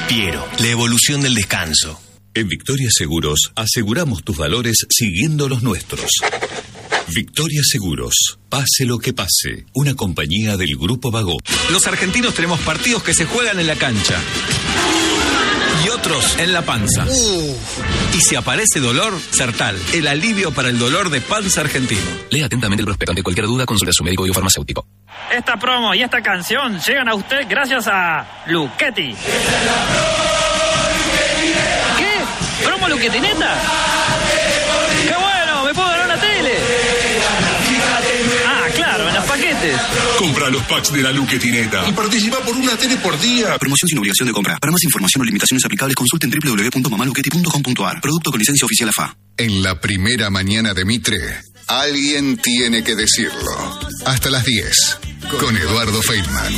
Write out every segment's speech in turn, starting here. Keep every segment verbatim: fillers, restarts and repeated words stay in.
Piero, la evolución del descanso. En Victoria Seguros aseguramos tus valores siguiendo los nuestros. Victoria Seguros, pase lo que pase, una compañía del Grupo Vago. Los argentinos tenemos partidos que se juegan en la cancha y otros en la panza. Uh. Y si aparece dolor, Sertal, el alivio para el dolor de panza argentino. Lea atentamente el prospecto. Ante cualquier duda, consulte a su médico o farmacéutico. Esta promo y esta canción llegan a usted gracias a Luchetti. ¿Qué? ¿Promo Luchetti, neta? ¡Qué bueno! ¡Me puedo ganar una tele! Ah, claro, en los paquetes. Compra los packs de la Luchetineta y participa por una tele por día. Promoción sin obligación de compra. Para más información o limitaciones aplicables, consulten doble u doble u doble u punto mamaluchetti punto com punto a r. Producto con licencia oficial A F A. En la primera mañana de Mitre, alguien tiene que decirlo. Hasta las diez, con Eduardo Feynman.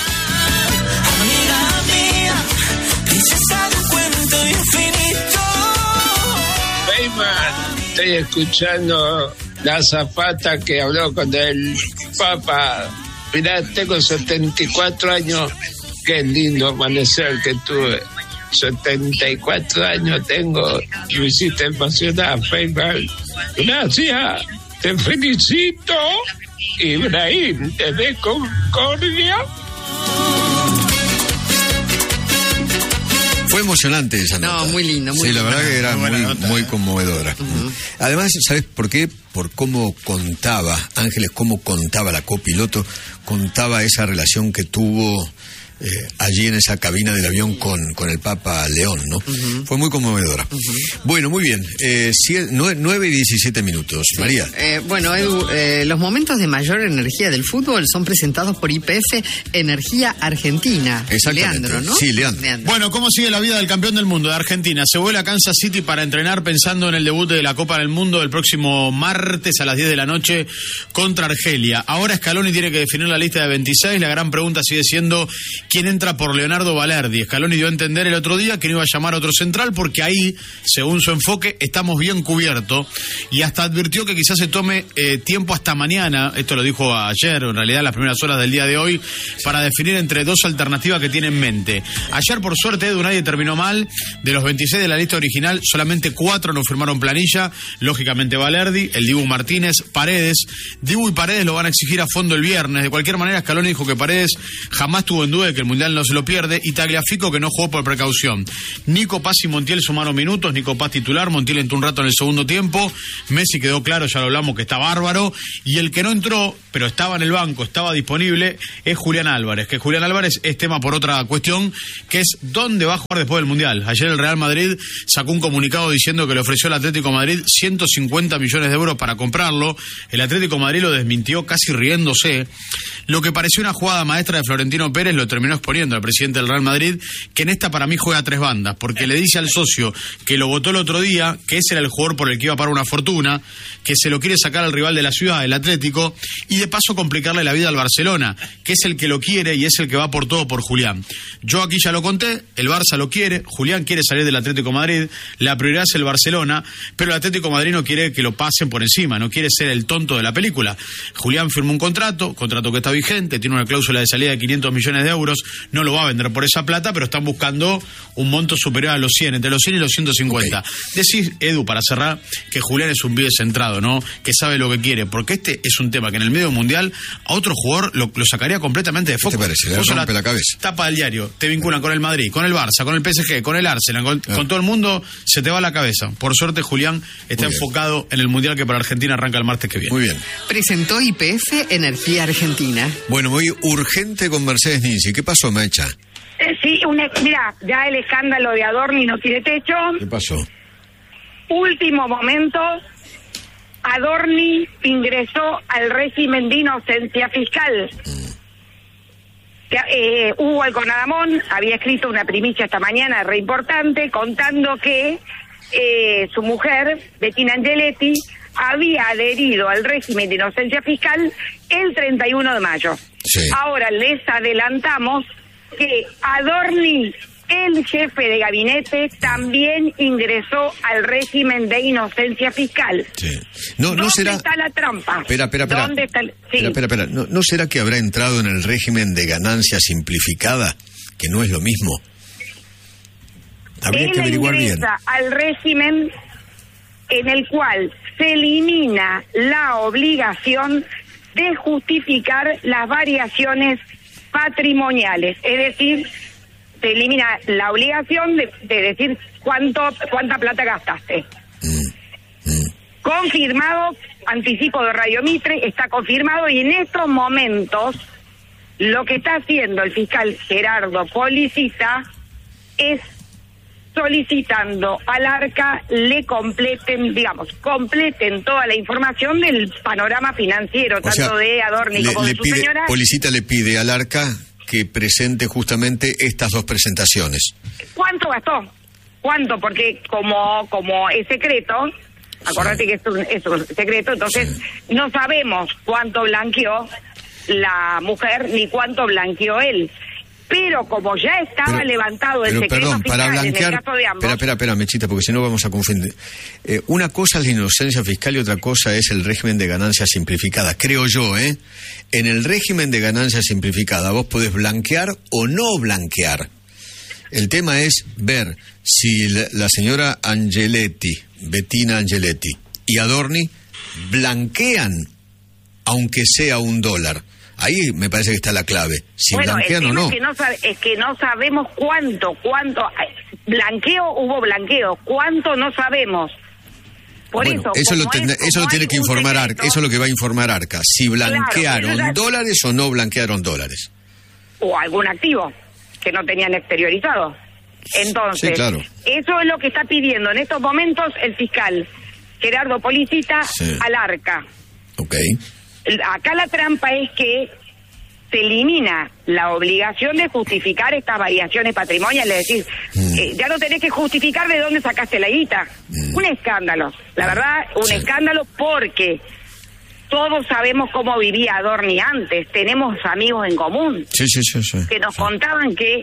Amiga mía, princesa de un cuento infinito. Feynman, estoy escuchando la azafata que habló con el Papa. Mirá, tengo setenta y cuatro años. Qué lindo amanecer que tuve. setenta y cuatro años tengo. Me hiciste emocionar, Feynman. Gracias. Te felicito. Ibrahim, ¿te Concordia? Fue emocionante esa nota. No, muy lindo. Muy sí, lindo. la verdad que era muy, muy, muy conmovedora. Uh-huh. Además, ¿sabes por qué? Por cómo contaba, Ángeles, cómo contaba la copiloto, contaba esa relación que tuvo eh, allí en esa cabina del avión con, con el Papa León, ¿no? Uh-huh. Fue muy conmovedora. Uh-huh. Bueno, muy bien. Eh, nueve y diecisiete minutos. Sí. María. Eh, bueno, Edu, eh, los momentos de mayor energía del fútbol son presentados por Y P F Energía Argentina. Exactamente. Leandro, ¿no? Sí, Leandro. Leandro. Bueno, ¿cómo sigue la vida del campeón del mundo de Argentina? Se vuela a Kansas City para entrenar pensando en el debut de la Copa del Mundo el próximo martes a las diez de la noche contra Argelia. Ahora Scaloni tiene que definir la lista de veintiséis. La gran pregunta sigue siendo quién entra por Leonardo Balerdi. Scaloni dio a entender el otro día que no iba a llamar a otro central porque ahí, según su enfoque, estamos bien cubiertos, y hasta advirtió que quizás se tome eh, tiempo hasta mañana, esto lo dijo ayer, en realidad en las primeras horas del día de hoy, para definir entre dos alternativas que tiene en mente. Ayer, por suerte, Edu, nadie terminó mal. De los veintiséis de la lista original, solamente cuatro no firmaron planilla. Lógicamente Balerdi, el Dibu Martínez, Paredes. Dibu y Paredes lo van a exigir a fondo el viernes. De cualquier manera, Scaloni dijo que Paredes jamás tuvo en duda de que el Mundial no se lo pierde, y Tagliafico que no jugó por precaución. Nico Paz y Montiel sumaron minutos. Nico Paz titular, Montiel entró un rato en el segundo tiempo. Messi quedó claro, ya lo hablamos, que está bárbaro. Y el que no entró, pero estaba en el banco, estaba disponible, es Julián Álvarez. Que Julián Álvarez es tema por otra cuestión, que es dónde va a jugar después del Mundial. Ayer el Real Madrid sacó un comunicado diciendo que le ofreció al Atlético de Madrid ciento cincuenta millones de euros para comprarlo. El Atlético de Madrid lo desmintió casi riéndose. Lo que pareció una jugada maestra de Florentino Pérez lo terminó exponiendo al presidente del Real Madrid, que en esta para mí juega a tres bandas, porque le dice al socio que lo votó el otro día, que ese era el jugador por el que iba a pagar una fortuna, que se lo quiere sacar al rival de la ciudad, el Atlético, y de paso complicarle la vida al Barcelona, que es el que lo quiere y es el que va por todo por Julián. Yo aquí ya lo conté, el Barça lo quiere, Julián quiere salir del Atlético de Madrid, la prioridad es el Barcelona, pero el Atlético de Madrid no quiere que lo pasen por encima, no quiere ser el tonto de la película. Julián firmó un contrato, contrato que está vigente, tiene una cláusula de salida de quinientos millones de euros, no lo va a vender por esa plata, pero están buscando un monto superior a los cien, entre los cien y los ciento cincuenta. Okay. Decís, Edu, para cerrar, que Julián es un pibe centrado, ¿no? Que sabe lo que quiere, porque este es un tema que en el medio mundial a otro jugador lo, lo sacaría completamente de foco. ¿Qué te parece? Le rompe la, la cabeza. Tapa del diario, te vinculan con el Madrid, con el Barça, con el P S G, con el Arsenal, con, ah. con todo el mundo, se te va la cabeza. Por suerte, Julián está enfocado en el mundial que para Argentina arranca el martes que viene. Muy bien. Presentó Y P F Energía Argentina. Bueno, muy urgente con Mercedes Ninzi. ¿Qué pasó, Mecha? Eh, sí, una, mira, ya el escándalo de Adorni no tiene techo. ¿Qué pasó? Último momento, Adorni ingresó al régimen de inocencia fiscal. Mm. Que, eh, Hugo Alconadamón había escrito una primicia esta mañana re importante contando que eh, su mujer, Bettina Angeletti, había adherido al régimen de inocencia fiscal el treinta y uno de mayo. Sí. Ahora les adelantamos que Adorni, el jefe de gabinete, también ingresó al régimen de inocencia fiscal. Sí. No, ¿Dónde no será... está la trampa? Espera, espera, espera. ¿Dónde está el... sí. Espera, espera, espera. ¿No, ¿No será que habrá entrado en el régimen de ganancia simplificada? Que no es lo mismo. Habría Él que averiguar bien. ingresa al régimen en el cual se elimina la obligación de justificar las variaciones patrimoniales, es decir, se elimina la obligación de, de decir cuánto cuánta plata gastaste. Mm, mm. Confirmado, anticipo de Radio Mitre, está confirmado, y en estos momentos lo que está haciendo el fiscal Gerardo Policita es solicitando al ARCA le completen, digamos, completen toda la información del panorama financiero, O tanto sea, de Adorni le, como le de su pide, señora. Policita le pide al ARCA que presente justamente estas dos presentaciones. ¿Cuánto gastó? ¿Cuánto? Porque como como es secreto, acordate sí. que es un, es un secreto, entonces sí. no sabemos cuánto blanqueó la mujer ni cuánto blanqueó él. Pero como ya estaba pero, levantado el pero, secreto perdón, fiscal para blanquear, en el caso de ambos... Espera, espera, espera, Mechita, porque si no vamos a confundir. Eh, una cosa es la inocencia fiscal y otra cosa es el régimen de ganancia simplificada. Creo yo, ¿eh? En el régimen de ganancia simplificada vos podés blanquear o no blanquear. El tema es ver si la, la señora Angeletti, Bettina Angeletti y Adorni blanquean, aunque sea un dólar. Ahí me parece que está la clave. Si bueno, blanquean o no. Es que no, sabe, es que no sabemos cuánto, cuánto. Blanqueo, hubo blanqueo. ¿Cuánto? No sabemos. Por bueno, eso. Eso lo, es, ten, eso lo tiene que informar ARCA. Eso es lo que va a informar ARCA. Si blanquearon claro, dólares o no blanquearon dólares. O algún activo que no tenían exteriorizado. Entonces, sí, claro. eso es lo que está pidiendo en estos momentos el fiscal Gerardo Policita sí. al ARCA. Ok. Acá la trampa es que se elimina la obligación de justificar estas variaciones patrimoniales, es decir, mm. eh, ya no tenés que justificar de dónde sacaste la guita. Mm. Un escándalo, la verdad, un sí. escándalo porque todos sabemos cómo vivía Adorni antes, tenemos amigos en común sí, sí, sí, sí. que nos sí. contaban que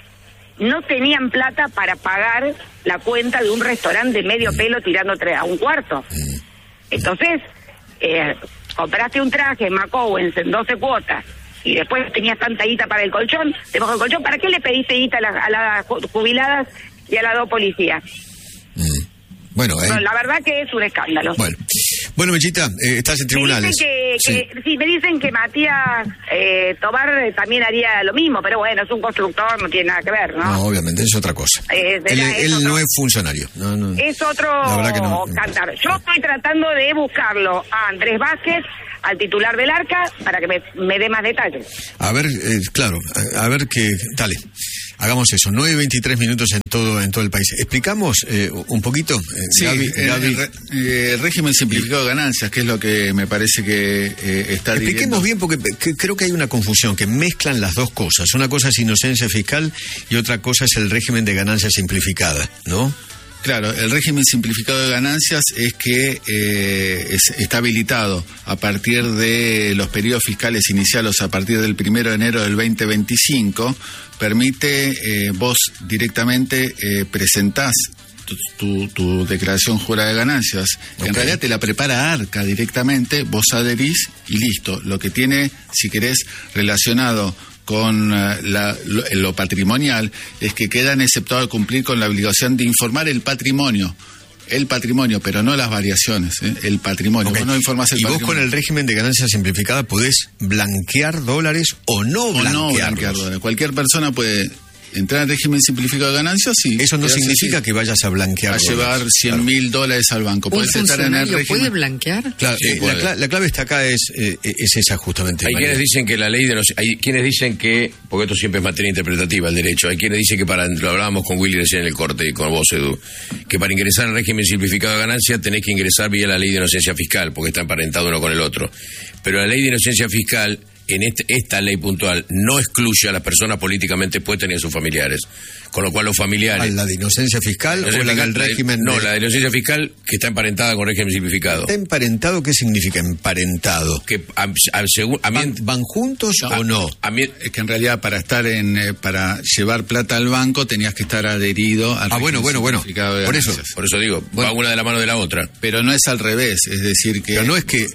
no tenían plata para pagar la cuenta de un restaurante de medio mm. pelo tirando a un cuarto. Mm. Entonces... Eh, compraste un traje en McOwens en doce cuotas y después tenías tanta guita para el colchón, debajo del colchón, ¿para qué le pediste guita a, la, a las jubiladas y a las dos policías? Mm. Bueno, eh. no, la verdad que es un escándalo. Bueno, bueno Mechita, eh, estás en tribunales. Me dicen que, que, sí. sí, me dicen que Matías eh, Tobar también haría lo mismo, pero bueno, es un constructor, no tiene nada que ver, ¿no? No, obviamente, es otra cosa. Eh, él es él otro, no es funcionario. No, no, es otro no, cantar. Yo estoy tratando de buscarlo a Andrés Vázquez, al titular del ARCA, para que me, me dé más detalles. A ver, eh, claro, a, a ver que... Dale, hagamos eso. nueve y veintitrés minutos en todo en todo el país. ¿Explicamos eh, un poquito? Eh, sí, Gaby, el, Gaby. El, re, eh, régimen simplificado de ganancias, que es lo que me parece que eh, está Expliquemos dirigiendo. bien, porque que, creo que hay una confusión, que mezclan las dos cosas. Una cosa es inocencia fiscal y otra cosa es el régimen de ganancia simplificada, ¿no? Claro, el régimen simplificado de ganancias es que eh, es, está habilitado a partir de los periodos fiscales iniciales, a partir del primero de enero del veinte veinticinco, permite eh, vos directamente eh, presentás tu, tu, tu declaración jurada de ganancias. Okay. En realidad te la prepara ARCA directamente, vos adherís y listo. Lo que tiene, si querés, relacionado con uh, la, lo, lo patrimonial, es que quedan exceptuados de cumplir con la obligación de informar el patrimonio. El patrimonio, pero no las variaciones, ¿eh? El patrimonio. Okay. Vos no informás el y patrimonio. vos con el régimen de ganancia simplificada podés blanquear dólares o no o no blanquear dólares. Cualquier persona puede entrar al régimen simplificado de ganancias y... Eso no significa así, que vayas a blanquear a dólares. llevar cien mil claro. dólares al banco. ¿Un funcionario puede blanquear? Claro, sí, eh, puede. La, la clave está acá es, eh, es esa justamente. Hay María. quienes dicen que la ley de los... Hay quienes dicen que, porque esto siempre es materia interpretativa, el derecho, hay quienes dicen que para... Lo hablábamos con Willy recién en el corte, y con vos, Edu, que para ingresar al régimen simplificado de ganancia tenés que ingresar vía la ley de inocencia fiscal, porque está emparentado uno con el otro. Pero la ley de inocencia fiscal... En este, esta ley puntual no excluye a las personas políticamente puestas ni a sus familiares. Con lo cual los familiares... ¿La de inocencia fiscal la inocencia o la fiscal, del régimen? No, de... la de inocencia fiscal que está emparentada con régimen simplificado. ¿Está emparentado? ¿Qué significa emparentado? Que a, a, según, a ¿Van, ¿Van juntos no, o no? A mí, es que en realidad para estar en... Eh, para llevar plata al banco tenías que estar adherido al ah, bueno, bueno, bueno. Por eso, por eso digo, bueno, va una de la mano de la otra. Pero no es al revés, es decir que... Pero no es que...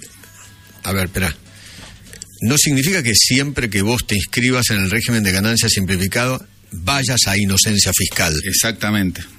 A ver, espera. No significa que siempre que vos te inscribas en el régimen de ganancia simplificado vayas a inocencia fiscal. Exactamente.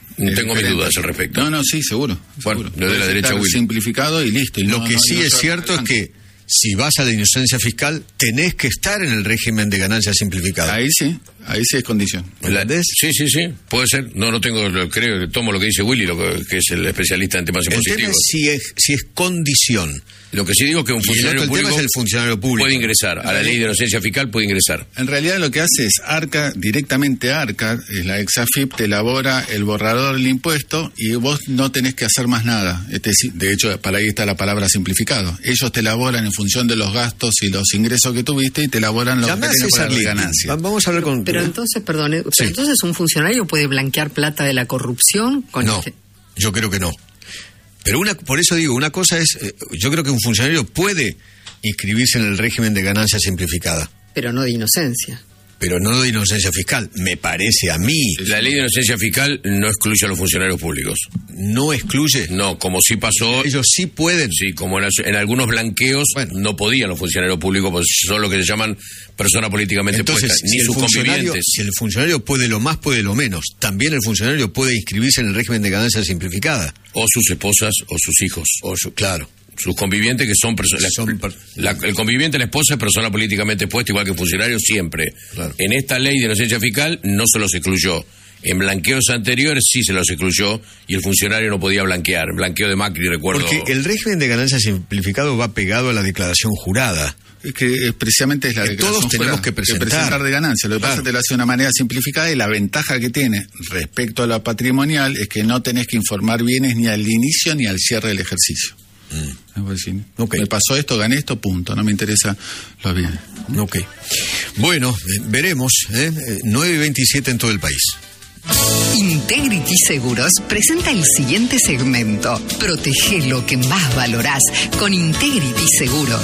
Tengo mis dudas al respecto. No, no, sí, seguro. Bueno, seguro. lo de la derecha, Willy. Simplificado y listo. Y Lo no, que no, sí no es cierto es que si vas a la inocencia fiscal, tenés que estar en el régimen de ganancia simplificada. Ahí sí, ahí sí es condición. La, sí, sí, sí, puede ser. No, no tengo, lo, creo que tomo lo que dice Willy, lo que, que es el especialista en temas el impositivos. Tema es si es si es condición. Lo que sí digo es que un funcionario el público, tema es el funcionario público puede ingresar a la ley de inocencia fiscal, puede ingresar. En realidad lo que hace es ARCA, directamente ARCA, es la ex A F I P, te elabora el borrador del impuesto y vos no tenés que hacer más nada. Es decir, de hecho, para ahí está la palabra simplificado. Ellos te elaboran en función de los gastos y los ingresos que tuviste y te elaboran los que tenés para la ganancia. Vamos a hablar con... Pero entonces, perdón, pero Sí. entonces un funcionario puede blanquear plata de la corrupción con No, este... yo creo que no. Pero una, por eso digo, una cosa es, eh, yo creo que un funcionario puede inscribirse en el régimen de ganancia simplificada, Pero no de inocencia. pero no de inocencia fiscal, me parece a mí. La ley de inocencia fiscal no excluye a los funcionarios públicos. ¿No excluye? No, como sí pasó... Ellos sí pueden. Sí, como en, en algunos blanqueos Bueno. no podían los funcionarios públicos, porque son lo que se llaman personas políticamente Entonces, puestas, si ni el, sus funcionario, convivientes. si el funcionario puede lo más, puede lo menos, también el funcionario puede inscribirse en el régimen de ganancia simplificada. O sus esposas o sus hijos. O su, claro. Sus convivientes que son personas... La, el conviviente, la esposa, es persona políticamente puesta, igual que un funcionario, siempre. Claro. En esta ley de inocencia fiscal no se los excluyó. En blanqueos anteriores sí se los excluyó y el funcionario no podía blanquear. Blanqueo de Macri, recuerdo... Porque el régimen de ganancia simplificado va pegado a la declaración jurada. Es que eh, precisamente es la Que declaración todos tenemos jurada, que presentar. presentar de ganancia. Lo que Claro. pasa es que te lo hace de una manera simplificada y la ventaja que tiene respecto a la patrimonial es que no tenés que informar bienes ni al inicio ni al cierre del ejercicio. Mm. Decir, Okay. Me pasó esto, gané esto, punto. No me interesa los bienes. Ok. Bueno, eh, veremos. ¿eh? Eh, nueve y veintisiete en todo el país. Integrity Seguros presenta el siguiente segmento. Protege lo que más valorás con Integrity Seguros.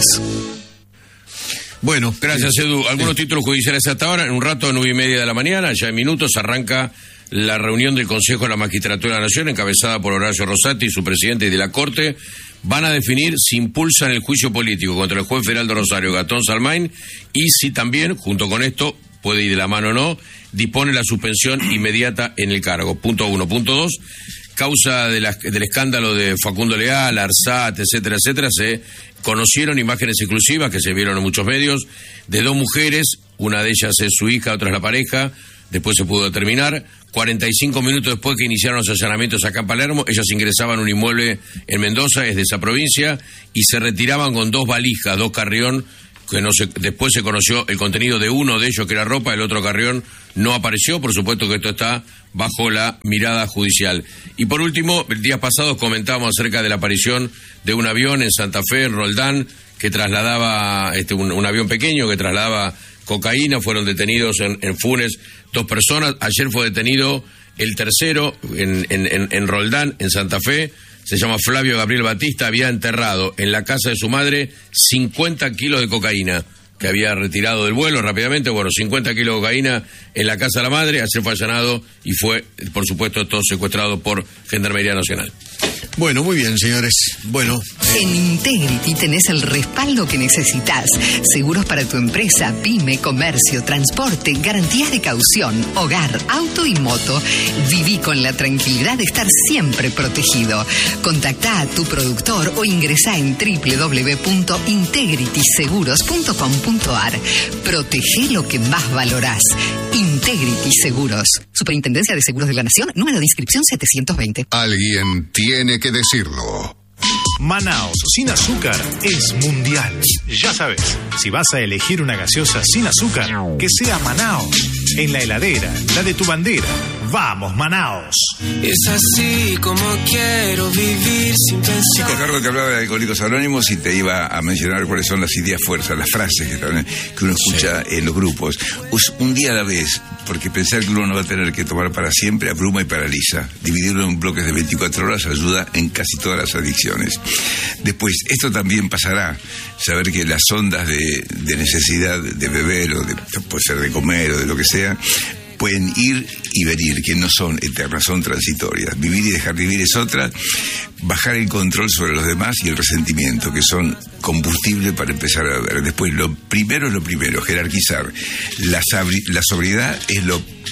Bueno, Gracias, Edu. Algunos títulos judiciales hasta ahora. En un rato, nueve y media de la mañana, ya en minutos, arranca la reunión del Consejo de la Magistratura de la Nación, encabezada por Horacio Rosati, su presidente, y de la Corte. Van a definir si impulsan el juicio político contra el juez federal de Rosario, Gastón Salmaín, y si también, junto con esto, puede ir de la mano o no, dispone la suspensión inmediata en el cargo. Punto uno. Punto dos. Causa de la, del escándalo de Facundo Leal, Arsat, etcétera, etcétera, se conocieron imágenes exclusivas que se vieron en muchos medios de dos mujeres, una de ellas es su hija, otra es la pareja, después se pudo determinar. cuarenta y cinco minutos después que iniciaron los allanamientos acá en Palermo, ellas ingresaban a un inmueble en Mendoza, es de esa provincia, y se retiraban con dos valijas, dos carrión, que no se, después se conoció el contenido de uno de ellos, que era ropa, el otro carrión no apareció. Por supuesto que esto está bajo la mirada judicial. Y por último, el día pasado comentábamos acerca de la aparición de un avión en Santa Fe, en Roldán, que trasladaba, este, un, un avión pequeño que trasladaba cocaína. Fueron detenidos en, en Funes dos personas. Ayer fue detenido el tercero en, en, en, en Roldán, en Santa Fe. Se llama Flavio Gabriel Batista. Había enterrado en la casa de su madre cincuenta kilos de cocaína que había retirado del vuelo rápidamente. Bueno, cincuenta kilos de cocaína en la casa de la madre. Ayer fue allanado y fue, por supuesto, todo secuestrado por Gendarmería Nacional. Bueno, muy bien, señores. Bueno. En Integrity tenés el respaldo que necesitas. Seguros para tu empresa, pyme, comercio, transporte, garantías de caución, hogar, auto y moto. Viví con la tranquilidad de estar siempre protegido. Contactá a tu productor o ingresá en doble u doble u doble u punto integrity seguros punto com punto a r. Protege lo que más valorás. Integrity Seguros. Superintendencia de Seguros de la Nación, número de inscripción setecientos veinte. Alguien tiene que decirlo. Manaos sin azúcar es mundial. Ya sabes, si vas a elegir una gaseosa sin azúcar, que sea Manaos. En la heladera, la de tu bandera. ¡Vamos, Manaos! Es así como quiero vivir sin pensar. Chico, Carlos te hablaba de Alcohólicos Anónimos y te iba a mencionar cuáles son las ideas fuerzas, las frases que, también, que uno escucha sí. en los grupos. Un día a la vez, porque pensar que uno no va a tener que tomar para siempre abruma y paraliza. Dividirlo en bloques de veinticuatro horas ayuda en casi todas las adicciones. Después, esto también pasará. Saber que las ondas de, de necesidad de beber o de, puede ser de comer o de lo que sea, pueden ir y venir, que no son eternas, son transitorias. Vivir y dejar vivir es otra. Bajar el control sobre los demás y el resentimiento, que son combustible para empezar a ver. Después, lo primero es lo primero, jerarquizar. La, sabri- la sobriedad es lo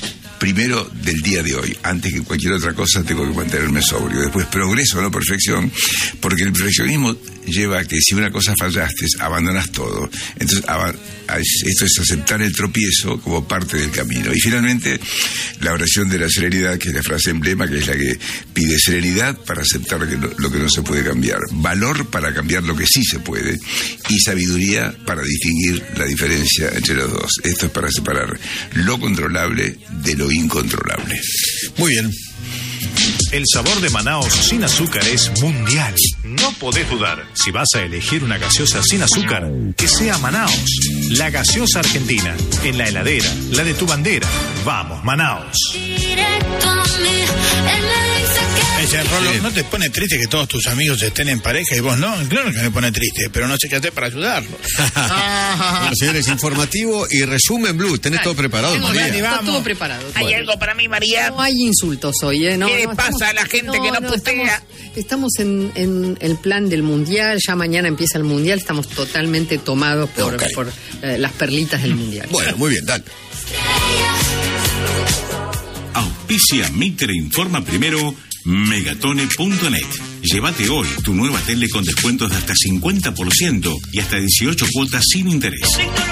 primero del día de hoy. Antes que cualquier otra cosa tengo que mantenerme sobrio. Después progreso a la perfección, porque el perfeccionismo lleva a que si una cosa fallaste, abandonas todo. Entonces, esto es aceptar el tropiezo como parte del camino. Y finalmente, la oración de la serenidad, que es la frase emblema, que es la que pide serenidad para aceptar lo que no, lo que no se puede cambiar, valor para cambiar lo que sí se puede, y sabiduría para distinguir la diferencia entre los dos. Esto es para separar lo controlable de lo incontrolable. Muy bien. El sabor de Manaos sin azúcar es mundial. No podés dudar. Si vas a elegir una gaseosa sin azúcar, que sea Manaos, la gaseosa argentina. En la heladera, la de tu bandera. Vamos, Manaos. Ese Rolo, ¿no te pone triste que todos tus amigos estén en pareja y vos no? Claro que me pone triste, pero no sé qué hacer para ayudarlos. Bueno, señores, informativo y resumen Blue. ¿Tenés todo preparado, María? Está todo preparado. ¿Hay Todo. algo para mí, María? No hay insultos hoy, ¿eh? No, ¿Qué no, le pasa estamos- a la gente que no putea? Estamos, estamos en, en el plan del Mundial, ya mañana empieza el Mundial, estamos totalmente tomados por, Ok. por eh, las perlitas del Mundial. Bueno, muy bien, dale. Auspicia Mitre Informa Primero, megatone punto net. Llévate hoy tu nueva tele con descuentos de hasta cincuenta por ciento y hasta dieciocho cuotas sin interés.